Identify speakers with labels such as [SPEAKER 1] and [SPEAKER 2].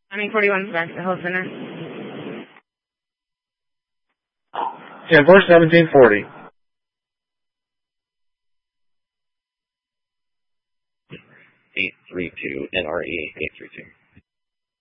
[SPEAKER 1] Running 41 back to Hill Center.
[SPEAKER 2] 1740.
[SPEAKER 3] 832, NRE 832.